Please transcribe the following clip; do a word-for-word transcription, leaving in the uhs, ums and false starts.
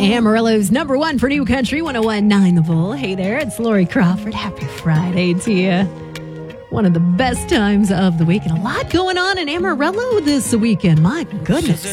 Amarillo's number one for New Country, one oh one point nine The Bull. Hey there, it's Lori Crawford. Happy Friday to you. One of the best times of the week, and a lot going on in Amarillo this weekend. My goodness.